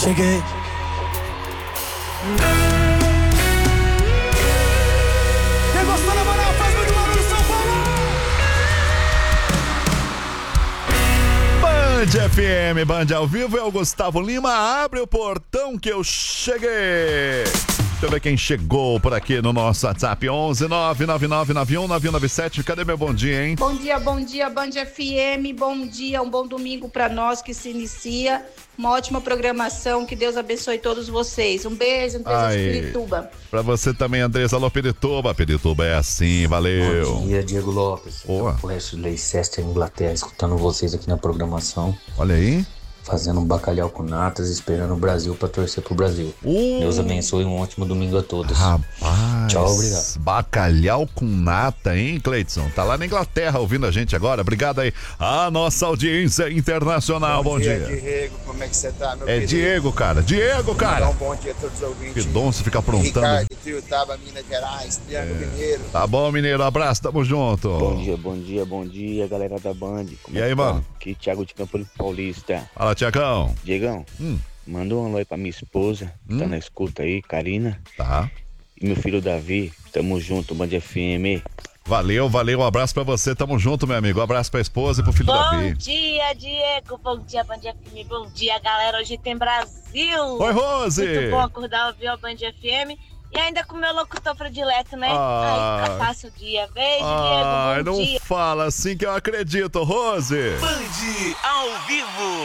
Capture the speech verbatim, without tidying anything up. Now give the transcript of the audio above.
Cheguei. Quem gostou na moral, faz muito barulho, São Paulo! Band F M, Band ao vivo, é o Gustavo Lima. Abre o portão que eu cheguei. Deixa eu ver quem chegou por aqui no nosso WhatsApp. onze nove nove nove nove um nove um nove sete. Cadê meu bom dia, hein? Bom dia, bom dia, Band F M. Bom dia, um bom domingo para nós que se inicia. Uma ótima programação. Que Deus abençoe todos vocês. Um beijo, Andressa de Pirituba. Pra você também, Andressa. Alô, Pirituba. Pirituba é assim, valeu. Bom dia, Diego Lopes. Boa. O resto de Leicester, Inglaterra, escutando vocês aqui na programação. Olha aí. Fazendo um bacalhau com natas, esperando o Brasil pra torcer pro Brasil. Uh. Deus abençoe, um ótimo domingo a todos. Rapaz. Tchau, obrigado. Bacalhau com nata, hein, Cleiton? Tá lá na Inglaterra ouvindo a gente agora. Obrigado aí. A nossa audiência internacional. Bom, bom dia, dia. Diego, como é que você tá, meu É querido? Diego, cara. Diego, cara. Um bom dia a todos os ouvintes. Que dom se fica aprontando. Ricardo, Tiutaba, Minas Gerais, Triângulo é. Mineiro. Tá bom, Mineiro. Abraço, tamo junto. Bom dia, bom dia, bom dia, galera da Band. Como e é aí, tá? mano? Aqui, Thiago de Campo Paulista. Fala, Tiagão. Diegão, hum. manda um alô aí pra minha esposa, que hum. tá na escuta aí, Karina. Tá. E meu filho Davi, tamo junto, Band F M. Valeu, valeu, um abraço pra você, tamo junto, meu amigo. Um abraço pra esposa e pro filho bom Davi. Bom dia, Diego, bom dia, Band F M, bom dia, galera, hoje tem Brasil. Oi, Rose. Muito bom acordar ouvir a Band F M. E ainda com o meu locutor predileto, né? Ah, aí passa o dia. Beijo, ah, Diego, bom não dia. Fala assim que eu acredito, Rose. Band ao vivo.